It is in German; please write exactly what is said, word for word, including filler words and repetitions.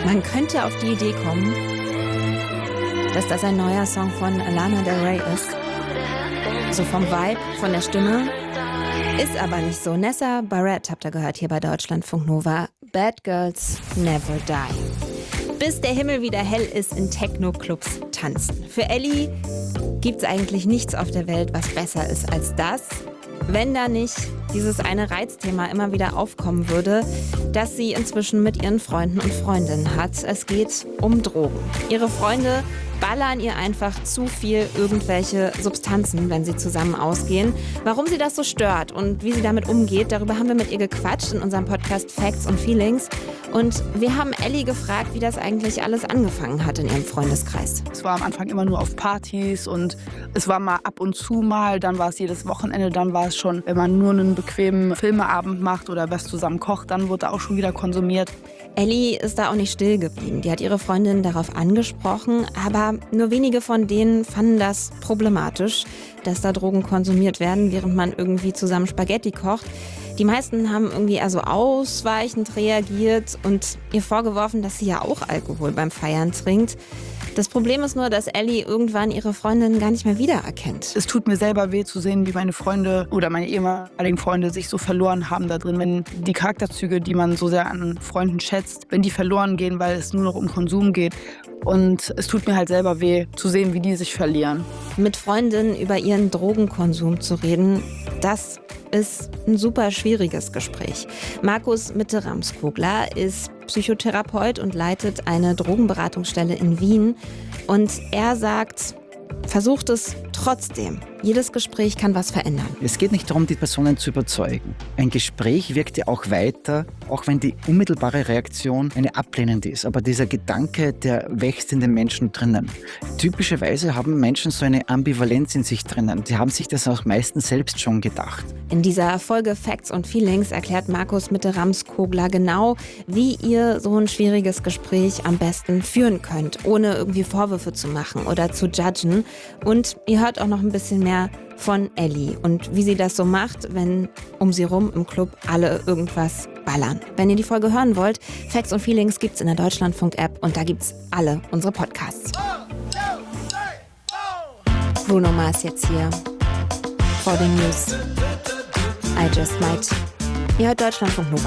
Man könnte auf die Idee kommen, dass das ein neuer Song von Lana Del Rey ist. So vom Vibe, von der Stimme. Ist aber nicht so. Nessa Barrett habt ihr gehört hier bei Deutschlandfunk Nova. Bad Girls Never Die. Bis der Himmel wieder hell ist, in Techno-Clubs tanzen. Für Ellie gibt's eigentlich nichts auf der Welt, was besser ist als das. Wenn da nicht dieses eine Reizthema immer wieder aufkommen würde, das sie inzwischen mit ihren Freunden und Freundinnen hat. Es geht um Drogen. Ihre Freunde ballern ihr einfach zu viel irgendwelche Substanzen, wenn sie zusammen ausgehen. Warum sie das so stört und wie sie damit umgeht, darüber haben wir mit ihr gequatscht in unserem Podcast Facts und Feelings. Und wir haben Ellie gefragt, wie das eigentlich alles angefangen hat in ihrem Freundeskreis. Es war am Anfang immer nur auf Partys und es war mal ab und zu mal, dann war es jedes Wochenende, dann war es schon, wenn man nur einen bequemen Filmeabend macht oder was zusammen kocht, dann wurde auch schon wieder konsumiert. Ellie ist da auch nicht still geblieben. Die hat ihre Freundin darauf angesprochen, aber nur wenige von denen fanden das problematisch, dass da Drogen konsumiert werden, während man irgendwie zusammen Spaghetti kocht. Die meisten haben irgendwie eher so ausweichend reagiert und ihr vorgeworfen, dass sie ja auch Alkohol beim Feiern trinkt. Das Problem ist nur, dass Ellie irgendwann ihre Freundin gar nicht mehr wiedererkennt. Es tut mir selber weh zu sehen, wie meine Freunde oder meine ehemaligen Freunde sich so verloren haben da drin. Wenn die Charakterzüge, die man so sehr an Freunden schätzt, wenn die verloren gehen, weil es nur noch um Konsum geht. Und es tut mir halt selber weh zu sehen, wie die sich verlieren. Mit Freundinnen über ihren Drogenkonsum zu reden, das ist ein super schwieriges Gespräch. Markus Mitte-Ramskogler ist Psychotherapeut und leitet eine Drogenberatungsstelle in Wien. Und er sagt, versucht es trotzdem. Jedes Gespräch kann was verändern. Es geht nicht darum, die Personen zu überzeugen. Ein Gespräch wirkt ja auch weiter, auch wenn die unmittelbare Reaktion eine ablehnende ist. Aber dieser Gedanke, der wächst in den Menschen drinnen. Typischerweise haben Menschen so eine Ambivalenz in sich drinnen. Die haben sich das auch meistens selbst schon gedacht. In dieser Folge Facts und Feelings erklärt Markus Mitte-Ramskogler genau, wie ihr so ein schwieriges Gespräch am besten führen könnt, ohne irgendwie Vorwürfe zu machen oder zu judgen. Und ihr hört auch noch ein bisschen mehr von Ellie und wie sie das so macht, wenn um sie rum im Club alle irgendwas ballern. Wenn ihr die Folge hören wollt, Facts und Feelings gibt's in der Deutschlandfunk-App und da gibt's alle unsere Podcasts. Bruno Mars jetzt hier vor den News. I Just Might. Ihr hört Deutschlandfunk Nova.